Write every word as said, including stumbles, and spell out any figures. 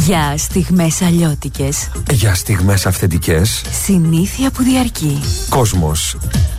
Για στιγμές αλλιώτικες. Για στιγμές αυθεντικές. Συνήθεια που διαρκεί. Κόσμος.